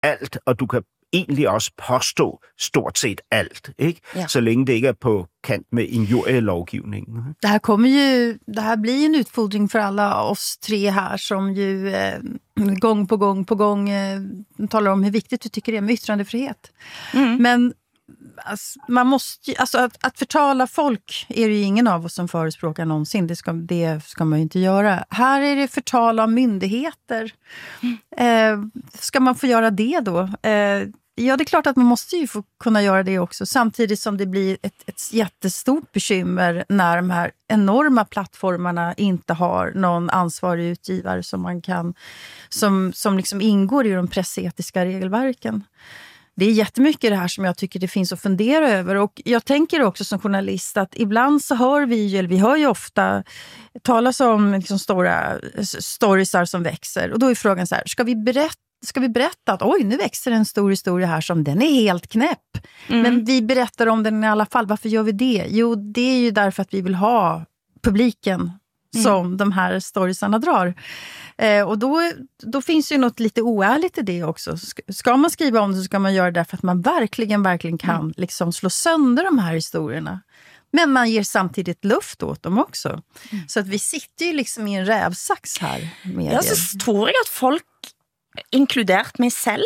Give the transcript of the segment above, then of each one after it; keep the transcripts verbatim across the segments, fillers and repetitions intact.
alt, og du kan egentlig også påstå stort set alt, ikke? Ja. Så länge det inte är på kant med injurielovgivningen. Det här kommer ju, det här blir en utfordring för alla oss tre här som ju eh, gång på gång på gång eh, talar om hur viktigt vi tycker det är med yttrandefrihet. Mm. Men alltså, man måste, alltså att, att förtala folk är det ju ingen av oss som förespråkar någonsin. Det ska, det ska man ju inte göra. Här är det förtala myndigheter. Mm. Eh, ska man få göra det då? Eh, Ja, det är klart att man måste ju få kunna göra det också. Samtidigt som det blir ett, ett jättestort bekymmer när de här enorma plattformarna inte har någon ansvarig utgivare som man kan, som, som liksom ingår i de pressetiska regelverken. Det är jättemycket det här som jag tycker det finns att fundera över. Och jag tänker också som journalist att ibland så hör vi, eller vi hör ju ofta talas om liksom stora storiesar som växer. Och då är frågan så här, ska vi berätta Ska vi berätta att oj, nu växer en stor historia här som den är helt knäpp. Mm. Men vi berättar om den i alla fall. Varför gör vi det? Jo, det är ju därför att vi vill ha publiken mm. som de här storiesarna drar. Eh, och då, då finns ju något lite oärligt i det också. Ska man skriva om det så ska man göra det därför att man verkligen, verkligen kan mm. liksom slå sönder de här historierna. Men man ger samtidigt luft åt dem också. Mm. Så att vi sitter ju liksom i en rävsax här. Med ja, så tror jag att folk, inkludert mig selv,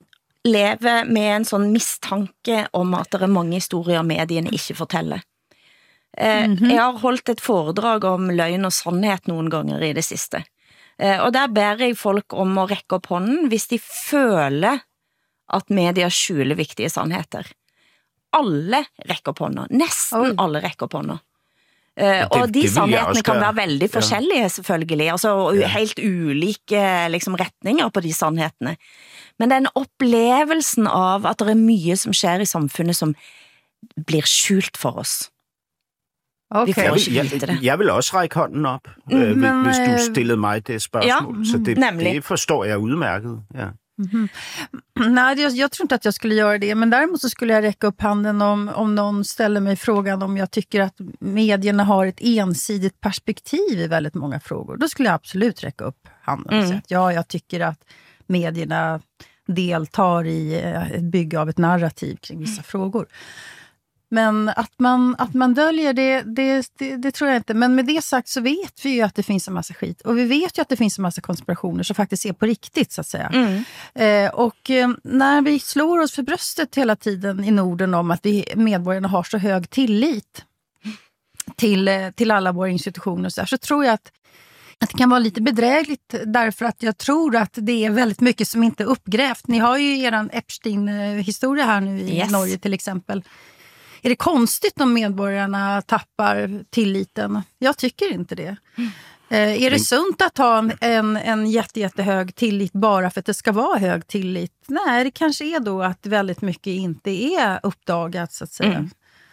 lever med en sån misstanke om att det är många historier medierna inte forteller. Eh, mm-hmm. Jag har hållit ett foredrag om løgn och sannhet någon gånger i det sista. Eh, och där ber jag folk om att räcka upp hånden hvis de føler att media skjuler viktiga sannheter. Alle räcker upp hånden, nästan Oj. alle räcker upp hånden. Uh, det, og de sannhetene kan være veldig forskjellige, ja. Selvfølgelig, altså ja. Helt ulike liksom, retninger på de sannhetene. Men den opplevelsen av at det er mye som skjer i samfunnet som blir skjult for oss. Okay. Vi får ikke vite det. Jeg, jeg vil også række hånden op, mm, øh, men, hvis du stillede mig det spørgsmål. Ja, så det, det forstår jeg udmærket, ja. Mm-hmm. Nej, jag, jag tror inte att jag skulle göra det. Men däremot så skulle jag räcka upp handen om, om någon ställer mig frågan om jag tycker att medierna har ett ensidigt perspektiv i väldigt många frågor. Då skulle jag absolut räcka upp handen och mm. säga att ja, jag tycker att medierna deltar i ett bygge av ett narrativ kring vissa mm. frågor. Men att man, att man döljer det, det, det, det tror jag inte. Men med det sagt så vet vi ju att det finns en massa skit. Och vi vet ju att det finns en massa konspirationer som faktiskt är på riktigt, så att säga. Mm. Eh, och eh, när vi slår oss för bröstet hela tiden i Norden om att vi medborgarna har så hög tillit till, eh, till alla våra institutioner så, här, så tror jag att Att det kan vara lite bedrägligt därför att jag tror att det är väldigt mycket som inte är uppgrävt. Ni har ju eran Epstein-historia här nu i yes. Norge till exempel. Är det konstigt om medborgarna tappar tilliten? Jag tycker inte det. Mm. Eh, är det sunt att ha en, en, en jätte, jättehög tillit bara för att det ska vara hög tillit? Nej, det kanske är då att väldigt mycket inte är uppdagat, så att säga. Mm.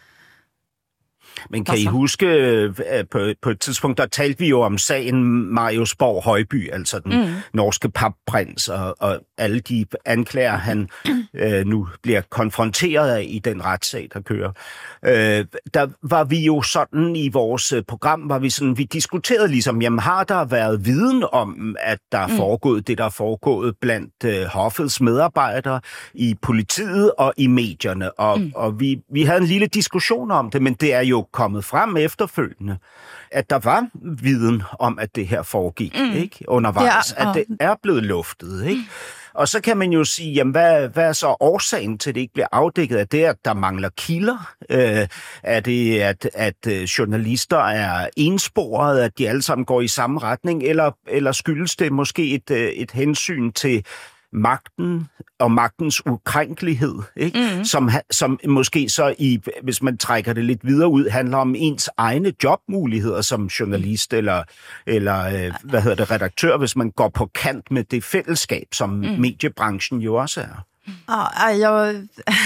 Men kan I huske, på, på et tidspunkt, der talte vi jo om sagen Marius Borg Højby, altså den mm. norske papprins, og, og alle de anklager, han øh, nu bliver konfronteret af i den retssag, der kører. Øh, der var vi jo sådan i vores program, var vi sådan, vi diskuterede ligesom, jamen har der været viden om, at der er foregået mm. det, der er foregået blandt øh, hoffets medarbejdere i politiet og i medierne, og, mm. og vi, vi havde en lille diskussion om det, men det er jo kommet frem efterfølgende, at der var viden om, at det her foregik, mm. ikke? Undervejs, ja, og... at det er blevet luftet, ikke? Og så kan man jo sige, jamen hvad, hvad er så årsagen til, at det ikke bliver afdækket? Er det, at der mangler kilder? Øh, er det, at, at journalister er ensporet, at de alle sammen går i samme retning? Eller, eller skyldes det måske et, et hensyn til magten og magtens ukrænkelighed, ikke? Mm. Som, som måske så, i, hvis man trækker det lidt videre ud, handler om ens egne jobmuligheder som journalist eller, eller øh, hvad hedder det, redaktør, hvis man går på kant med det fællesskab, som mm. mediebranchen jo også er. Ja, jag...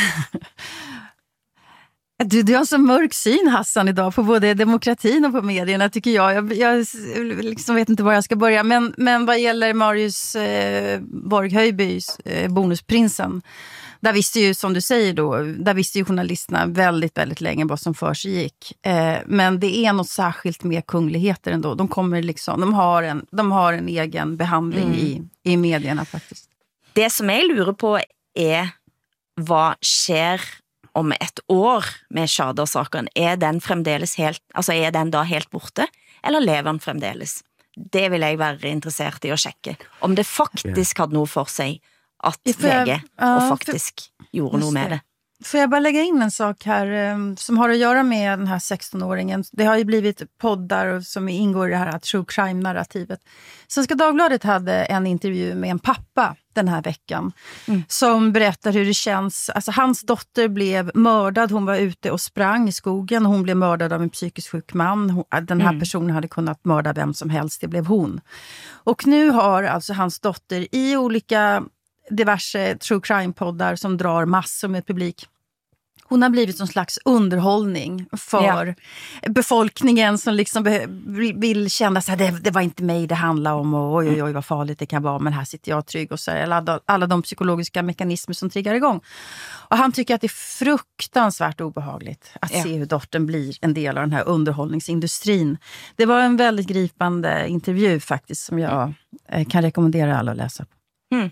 Du, du har en så mörk syn, Hassan, idag på både demokratin och på medierna, tycker jag. Jag, jag liksom vet inte var jag ska börja. Men, men vad gäller Marius eh, Borg Højbys eh, bonusprinsen, där visste ju, som du säger då, där visste ju journalisterna väldigt, väldigt länge vad som för sig gick. Eh, men det är något särskilt med kungligheter ändå. De kommer liksom, de har en, de har en egen behandling mm. i, i medierna faktiskt. Det som jeg lurer på er, hva skjer om ett år med Sharda-saken? Er den fremdeles helt, altså er den da helt borte, eller lever den fremdeles? Det vil jeg være interessert i å sjekke. Om det faktisk hadde noe for seg at V G och faktiskt gjorde nog med det. Får jag bara lägga in en sak här um, som har att göra med den här sexton-åringen. Det har ju blivit poddar som ingår i det här true crime-narrativet. Svenska Dagbladet hade en intervju med en pappa den här veckan mm. som berättar hur det känns. Alltså hans dotter blev mördad. Hon var ute och sprang i skogen. Hon blev mördad av en psykiskt sjuk man. Hon, den här mm. personen hade kunnat mörda vem som helst. Det blev hon. Och nu har alltså hans dotter i olika diverse true crime-poddar som drar massor med publik. Hon har blivit en slags underhållning för ja. befolkningen som liksom vill känna så här, det, det var inte mig det handlar om och oj, oj, oj vad farligt det kan vara, men här sitter jag trygg och så här, alla, alla de psykologiska mekanismer som triggar igång. Och han tycker att det är fruktansvärt obehagligt att ja. se hur dottern blir en del av den här underhållningsindustrin. Det var en väldigt gripande intervju faktiskt som jag eh, kan rekommendera alla att läsa. Mm.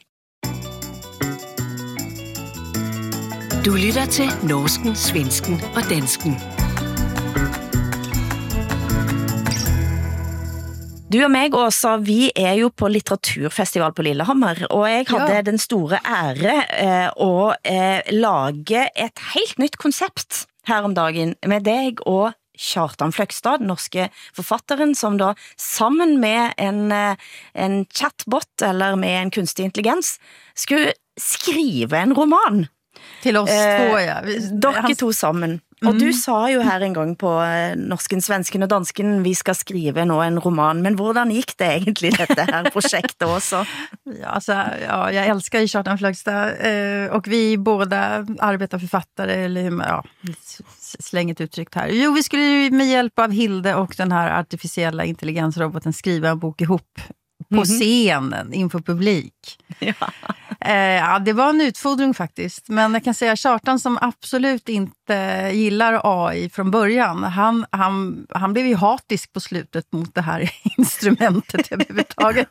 Du lytter til norsken, svensken og dansken. Du og meg, Åsa, vi er jo på litteraturfestival på Lillehammer, og jeg hadde ja. den store ære eh, å eh, lage et helt nytt konsept her om dagen med deg og Kjartan Fløgstad, den norske forfatteren, som da sammen med en, en chatbot eller med en kunstig intelligens skulle skrive en roman. Till oss eh, två, ja. Dere to sammen. Mm. Og du sa jo her en gang på eh, norsken, svensken og dansken, vi skal skrive nå en roman, men hvordan gick det egentlig dette her projektet også? Ja, alltså, ja, jag älskar ju Kjartan Fløgstad eh, och vi båda arbetar författare, eller ja, slänget uttryckt här. Jo, vi skulle med hjälp av Hilde och den här artificiella intelligensroboten skriva en bok ihop på scenen inför publik. Ja. Eh, ja, det var en utfordring faktiskt. Men jag kan säga Kjartan som absolut inte gillar A I från början. Han, han, han blev ju hatisk på slutet mot det här instrumentet överhuvudtaget.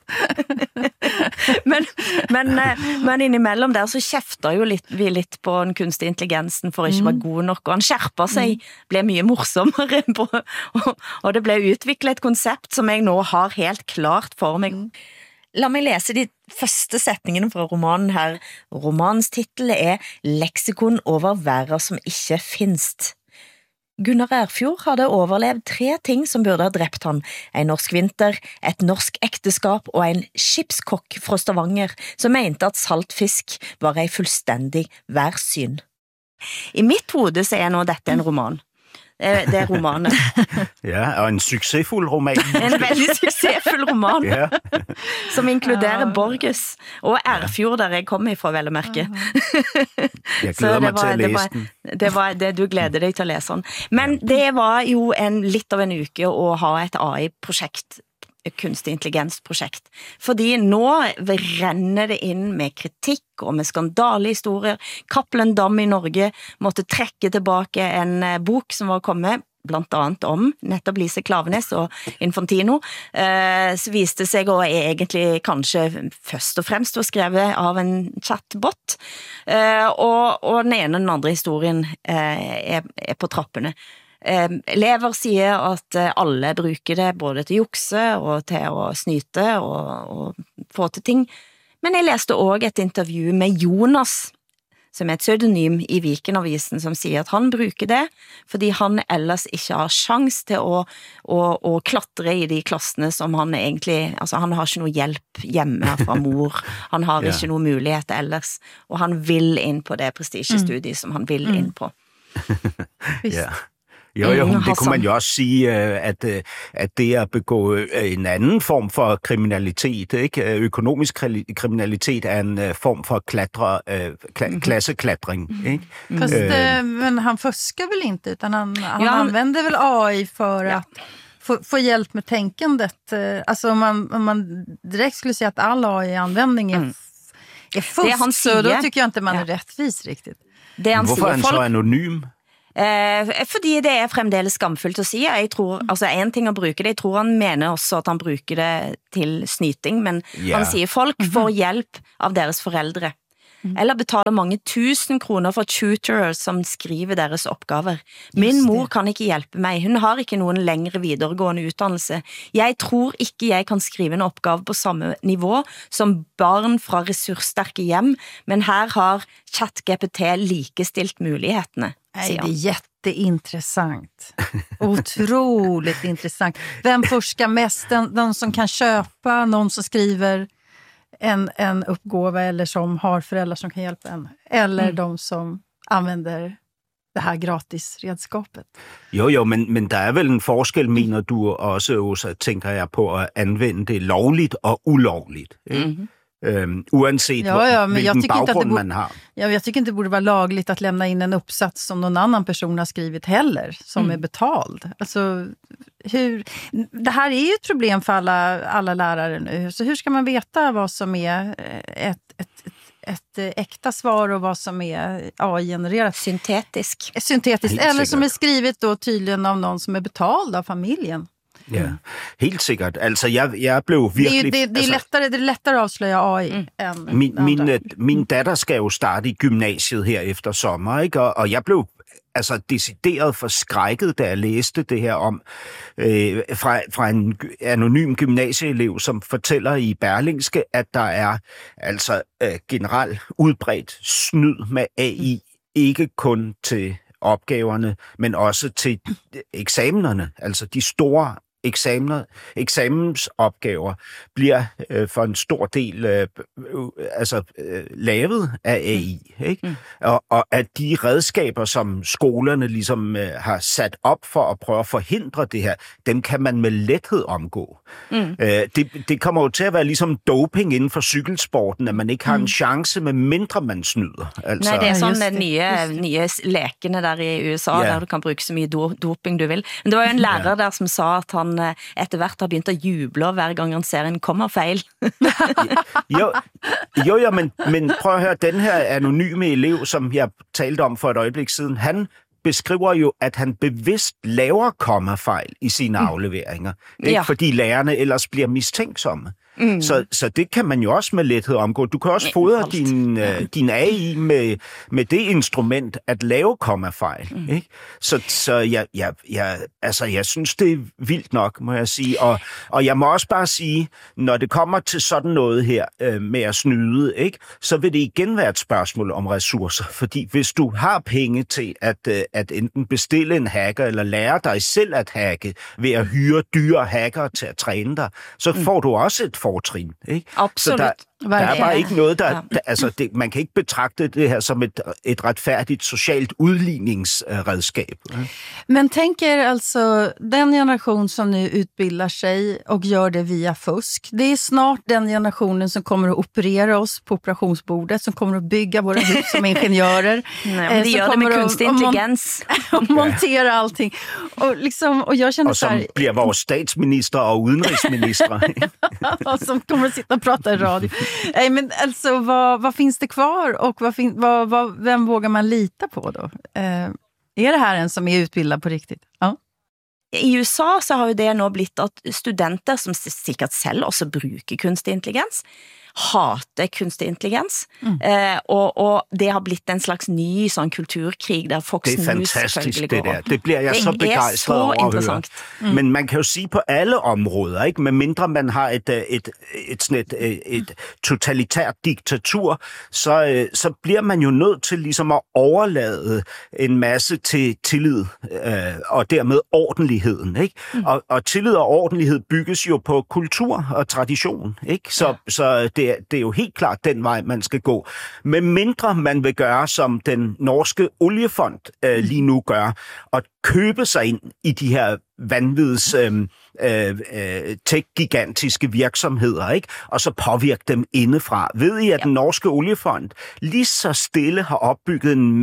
men, men, men innimellom der så kjefter jo litt, vi litt på den kunstige intelligensen for ikke å være god nok. Og han skjerper seg, ble mye morsommere på, og, og det ble utviklet et konsept som jeg nå har helt klart for meg. La meg lese de første setningene fra romanen her. Romanens titel er Leksikon over verden som ikke finst. Gunnar Erfjord hadde overlevd tre ting som burde ha drept han. En norsk vinter, et norsk ekteskap og en skipskokk fra Stavanger som mente at saltfisk var ei fullstendig værsyn. I mitt hode så er nå dette en roman. Det er romanen. Ja, og en succesfull roman. En veldig succesfull roman, ja. Som inkluderer ja. Borges og Erfjord, der jeg kommer ifra, vel å merke. Jeg gleder meg til å lese den. Det var det du gleder deg til å lese den. Men det var jo en, litt av en uke å ha et A I-prosjekt, kunstig intelligensprojekt. Fordi nå renner det inn med kritikk og med skandalehistorier. Cappelen Dam i Norge måtte trekke tilbake en bok som var kommet, blant annet om nettopp Lise Klaveness og Infantino, eh, så viste seg å egentlig kanskje først og fremst var skrevet av en chatbot, eh, og, og den ene og den andre historien eh, er, er på trappene. Elever sier at alle bruker det både til jukse og til å snyte og, og få til ting. Men jeg leste også et intervju med Jonas, som er et pseudonym i Vikenavisen, som sier at han bruker det fordi han ellers ikke har sjans til å, å, å klatre i de klassene som han egentlig, altså han har ikke noe hjelp hjemme fra mor, han har ikke noe mulighet ellers, og han vil inn på det prestigestudiet mm. som han vil inn på. Ja. Jo, jo, det kunne man jo også sige, at, at det at begå en anden form for kriminalitet, ikke? Økonomisk kriminalitet er en form for klatre, kla- klasseklatring. Ikke? Fast, uh, men han fuskar väl inte, utan han, han ja, använder väl A I för ja. att få, få hjälp med tänkandet. Alltså om man, om man direkt skulle säga att all A I-användning är, mm. är fusk, så då tycker jag inte man är ja. rättvis riktigt. Det han Hvorfor er han folk... så anonym? Eh, fordi det er fremdeles skamfullt at sige. Jeg tror, altså en ting at bruge det, jeg tror han mener også at han bruger det til snyting, men yeah. han siger, folk får hjælp av deres forældre. Eller betaler mange tusen kroner for tutorer som skriver deres opgaver. Min mor kan ikke hjælpe mig. Hun har ikke nogen længere videregående uddannelse. Jeg tror ikke jeg kan skrive en opgave på samme niveau som barn fra ressourcestærke hjem, men her har ChatGPT likestilt mulighetene. Nej, det är jätteintressant. Otroligt intressant. Vem forskar mest? Den, de som kan köpa, någon som skriver en, en uppgåva eller som har föräldrar som kan hjälpa en. Eller mm. de som använder det här gratisredskapet. Jo, jo, men, men der er vel en forskel, mener du også, Åsa, tænker jeg på at anvende det lovligt og ulovligt. Mm-hmm. Um, uanset ja, ja, men hvilken jag baggrund borde, man har. Ja, jag tycker inte det borde vara lagligt att lämna in en uppsats som någon annan person har skrivit heller, som mm. är betald. Alltså, hur, det här är ju ett problem för alla, alla lärare nu. Så hur ska man veta vad som är ett, ett, ett, ett äkta svar och vad som är A I-genererat? Syntetisk. Syntetiskt, eller som är skrivet då tydligen av någon som är betald av familjen. Ja, helt sikkert. Altså, jeg, jeg blev virkelig... Det, det, det, er, altså, lettere, det er lettere at afsløre A I mm. end min, min, min datter skal jo starte i gymnasiet her efter sommer, ikke? Og, og jeg blev altså decideret forskrækket, da jeg læste det her om øh, fra, fra en anonym gymnasieelev, som fortæller i Berlingske, at der er altså øh, generelt udbredt snyd med A I, ikke kun til opgaverne, men også til eksamenerne, altså de store eksamener, eksamensopgaver bliver øh, for en stor del øh, øh, altså øh, lavet af A I, ikke? Mm. Og, og at de redskaber, som skolerne ligesom øh, har sat op for at prøve at forhindre det her, dem kan man med lethed omgå. Mm. Øh, det, det kommer jo til at være ligesom doping inden for cykelsporten, at man ikke har en chance, med mindre man snyder. Altså, nej, det er sådan den nye, nye lekene der i U S A, yeah. der du kan bruge så mye do, doping du vil. Men det var jo en lærer yeah. der, som sa at han etter hvert har begynt at juble hver gang han ser en kommerfejl. jo, jo, jo, men, men prøv at høre, den her anonyme elev, som jeg talte om for et øjeblik siden, han beskriver jo, at han bevidst laver kommafejl i sine mm. afleveringer. Ikke? Ja. Fordi lærerne ellers bliver mistænksomme. Mm. Så, så det kan man jo også med lethed omgå. Du kan også fodre din, uh, din A I med, med det instrument at lave kommafejl. Mm. Ikke? Så, så jeg, jeg, jeg, altså, jeg synes, det er vildt nok, må jeg sige. Og, og jeg må også bare sige, når det kommer til sådan noget her uh, med at snyde, ikke, så vil det igen være et spørgsmål om ressourcer. Fordi hvis du har penge til at, uh, at enten bestille en hacker eller lære dig selv at hacke ved at hyre dyre hacker til at træne dig, så mm. får du også et fortrin, ikke? Absolut. Så der, der er bare ikke noget, der... der altså, det, man kan ikke betragte det her som et, et retfærdigt socialt udligningsredskab. Men tänker alltså, den generation som nu utbildar sig och gör det via fusk, det är snart den generationen som kommer att operera oss på operationsbordet, som kommer att bygga våra hus som ingenjörer. Nej, men det gör det med kunstig intelligens. Och montera allting. Och, liksom, och jag känner och som så här, blir vores statsminister och udenrigsminister. som kommer att sitta och prata i radio. Nej, men alltså, vad, vad finns det kvar och vad fin, vad, vad, vem vågar man lita på då? Eh, är det här en som är utbildad på riktigt? Ja. I U S A så har jo det nå blitt at studenter som sikkert selv også bruker kunstig intelligens, hater kunstig intelligens, mm. eh, og, og det har blitt en slags ny sånn kulturkrig, der Fox News selvfølgelig går. Det er fantastisk, det der. Det bliver jeg det så begejstret over at høre. Mm. Men man kan jo sige på alle områder, ikke? Med mindre man har et, et, et, et, sådan et, et totalitært diktatur, så, så bliver man jo nødt til ligesom at overlade en masse til tillid, øh, og dermed ordentligheden, ikke? Mm. Og, og tillid og ordentlighed bygges jo på kultur og tradition, ikke? Så, ja. så det Det er jo helt klart den vej, man skal gå. Med mindre man vil gøre, som den norske oliefond øh, lige nu gør, og købe sig ind i de her vanvids øh, øh, tech-gigantiske virksomheder, ikke? Og så påvirke dem indefra. Ved I, at ja. den norske oliefond lige så stille har opbygget en magt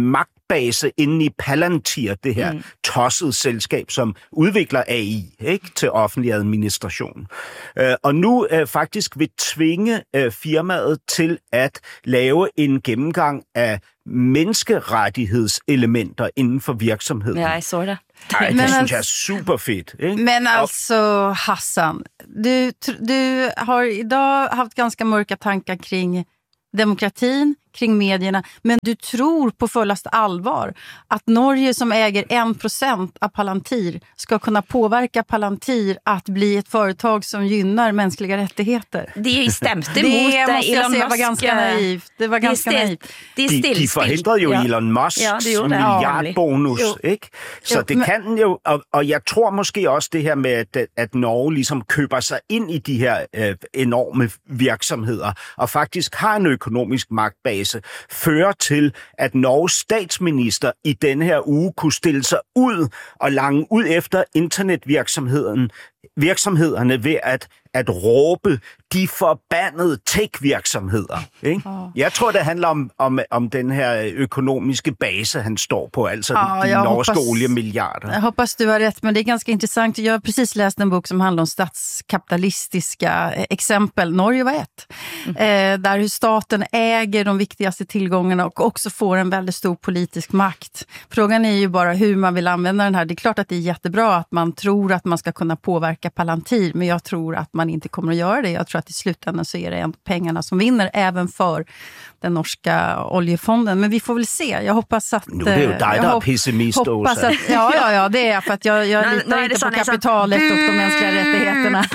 magtbase inde i Palantir, det her mm. tossede selskab, som udvikler A I, ikke, til offentlig administration. Øh, og nu øh, faktisk vil tvinge øh, firmaet til at lave en gennemgang af menneskerettighedselementer inden for virksomheden. Ja, jeg så det. Ej, det synes jeg er super fedt. Ikke? Men alltså, Hassan, du, du har idag haft ganska mörka tankar kring demokratin, kring medierna, men du tror på fullast allvar att Norge som äger en procent av Palantir ska kunna påverka Palantir att bli ett företag som gynnar mänskliga rättigheter. De stämte mot det måste jag Elon säga Musk. var ganska naivt. Det var de ganska stil, naivt. De, de, de forhindrede jo ja. Elon Musks ja, milliardbonus, jo. ikke? Så jo, det men... kan jo, og, og jeg tror måske også det her med, at, at Norge ligesom køber sig ind i de her øh, enorme virksomheder, og faktisk har en økonomisk magtbase, fører til, at Norges statsminister i denne her uge kunne stille sig ud og lange ud efter internetvirksomheden, virksomhederne ved at, at råbe de forbandede tech-virksomheder. Ikke? Oh. Jeg tror, det handler om, om, om den her økonomiske base, han står på, altså oh, de norske hoppas, oliemiljarder. Jag hoppas du har rätt, men det är ganska intressant. Jag har precis läst en bok som handlar om statskapitalistiska exempel. Norge var ett. Mm. Eh, där hur staten äger de viktigaste tillgångarna och också får en väldigt stor politisk makt. Frågan är ju bara hur man vill använda den här. Det är klart att det är jättebra att man tror att man ska kunna påverka Palantir, men jag tror att man inte kommer att göra det. Jag tror att i slutändan så är det pengarna som vinner även för den norska oljefonden. Men vi får väl se. Jag hoppas att... Nu är det ju dig, där är pessimist, hoppas att, ja, ja, ja, det är för att jag, jag nej, litar nej, inte på sån, kapitalet och de mänskliga rättigheterna.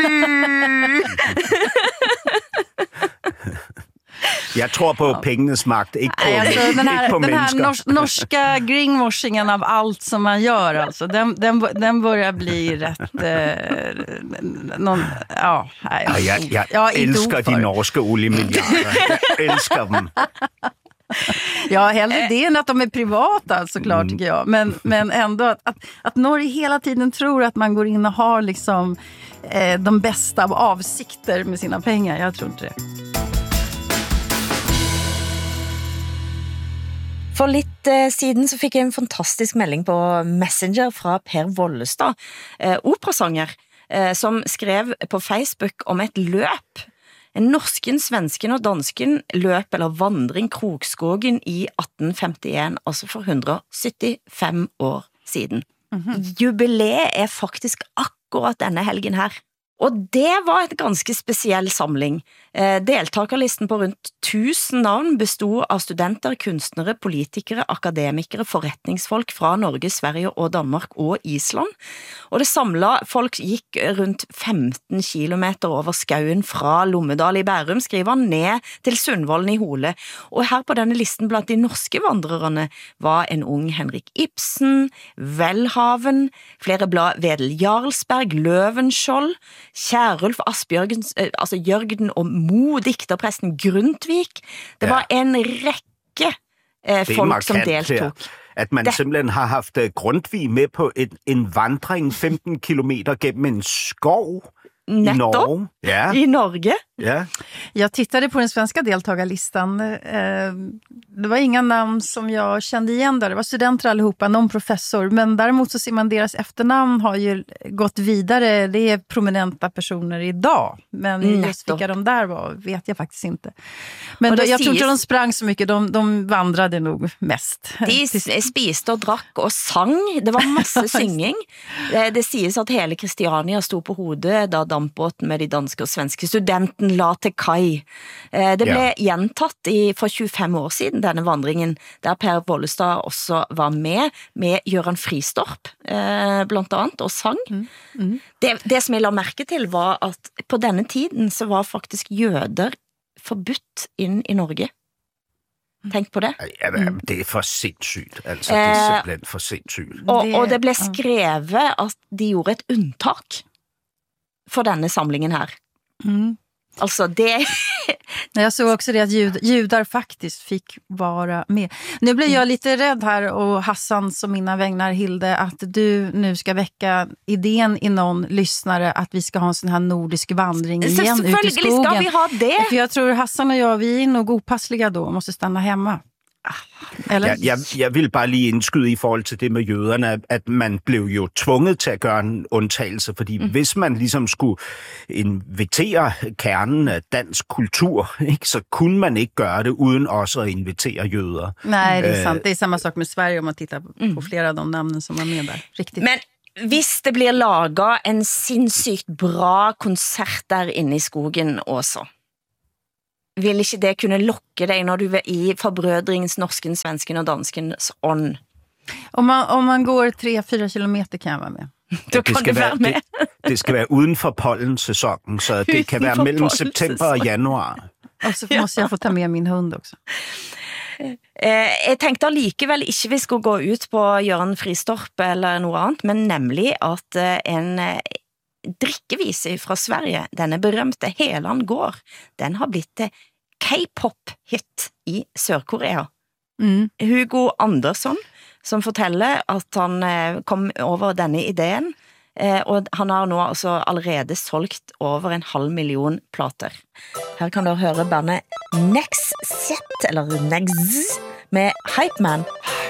Jeg tror på ja. pengenes makt, ikke på, Nej, alltså, den här, ikke på den här mennesker. nors- norska greenwashingen av allt som man gör, alltså, den, den, den börjar bli rätt... Eh, någon, ja, nej, ja, jeg jeg, jag elsker de norske oliemiljarder. Jeg elsker dem. Ja, hellre det än att de är privata, såklart, mm. tycker jag. Men, men ändå att, att, att Norge hela tiden tror att man går in och har liksom, eh, de bästa av avsikter med sina pengar. Jag tror inte det. For litt eh, siden så fikk jeg en fantastisk melding på Messenger fra Per Vollestad, eh, operasanger, eh, som skrev på Facebook om et løp. En norsken, svensken og dansken løp eller vandring Krokskogen i atten femtien, altså for one hundred seventy-five år siden. Mm-hmm. Jubileet er faktisk akkurat denne helgen her. Og det var et ganske spesiell samling. Eh, deltakerlisten på rundt tusen navn bestod av studenter, kunstnere, politikere, akademikere, forretningsfolk fra Norge, Sverige og Danmark og Island. Og det samlet folk gikk rundt femten kilometer over skauen fra Lommedal i Bærum, skriver han, ned til Sundvolden i Hole. Og her på denne listen blant de norske vandrerne var en ung Henrik Ibsen, Welhaven, flere blad Vedel Jarlsberg, Løvenskiold, Kjærulf Asbjørgen, altså Jørgen og Mo, dikterpresten Grundtvig. Det var en række eh, folk som deltog. At man det... simpelthen har haft Grundtvig med på et, en vandring femten kilometer gennem en skov Netto, i Norge. Ja. I Norge. Ja. Jag tittade på den svenska deltagarlistan. Det var inga namn som jag kände igen där. Det var studenter allihopa, någon professor. Men däremot så ser man deras efternamn har ju gått vidare. Det är prominenta personer idag. Men mm, just vilka de där var vet jag faktiskt inte. Men då, jag tror inte de sprang så mycket. De, de vandrade nog mest. De spiste og drakk og sang. Det var masse synging. Det, det sies at hele Kristiania stod på hodet da dampbåten med de danske og svenske studenten la til kai. Det ble ja. gjentatt i, for tjuefem år siden, denne vandringen, der Per Vollestad også var med, med Göran Fristorp, blant annet, og sang. Mm. Mm. Det, det som jeg la merke til var at på denne tiden så var faktisk jøder forbudt inn i Norge. Tænk på det. Ja, det er for sindssygt. Altså, det er simpelthen for sindssygt. Og, og det ble skrevet at de gjorde et undtak for denne samlingen här. Mm. Alltså det... Jag såg också det att jud, judar faktiskt fick vara med. Nu blir jag lite rädd här, och Hassan som mina vägnar, Hilde, att du nu ska väcka idén i någon lyssnare att vi ska ha en sån här nordisk vandring så igen ut i skogen. Ska vi ha det? För jag tror Hassan och jag, vi är nog opassliga då och måste stanna hemma. Eller? Jeg, jeg, jeg vil bare lige indskyde i forhold til det med jøderne, at man blev jo tvunget til at gøre en undtagelse, fordi mm. hvis man ligesom skulle invitere kernen af dansk kultur, ikke, så kunne man ikke gøre det uden også at invitere jøder. Nej, det är sant. Det är samma sak med Sverige om man tittar på mm. flera av de namnen som var med där. Riktigt. Men hvis det blir laget en sinnssykt bra konsert der inne i skogen også, vil ikke det kunne lokke dig, når du er i forbrødringens, norsken, svensken og danskens ånd? Om man, om man går tre fyra kilometer kan jeg være med. Då kan du være med. Det, det skal være uden for pollensæsonen, så det kan være mellem september og januar. Og så måste jeg få ta med min hund også. Eh, jeg tenkte allikevel ikke vi skulle gå ut på Jørgen Fristorp eller noe annet, men nemlig at eh, en eh, drikkevise fra Sverige, denne berømte Heland gård, den har blitt til K-pop-hit i Sør-Korea. Mm. Hugo Andersson, som forteller at han eh, kom over denne ideen, eh, og han har nå altså allerede solgt over en halv million plater. Her kan du høre bandet Next Set, eller Next, med Hype Man